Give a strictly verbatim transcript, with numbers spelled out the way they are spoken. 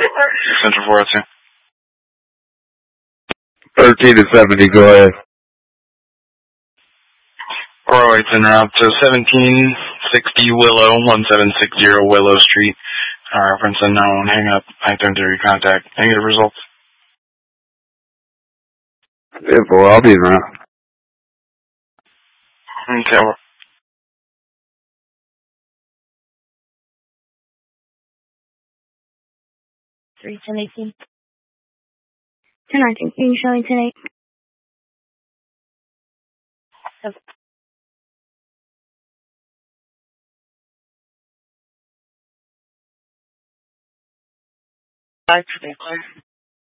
Central four oh two. thirteen to seventy, go ahead. four oh eight's en route to seventeen sixty Willow, one seven six zero Willow Street. Uh, reference unknown, hang up, I turn to recontact. Negative results. Yeah, boy, I'll be around. Okay, well. three ten eighteen. ten nineteen, you can show me ten eight. Back to the clear.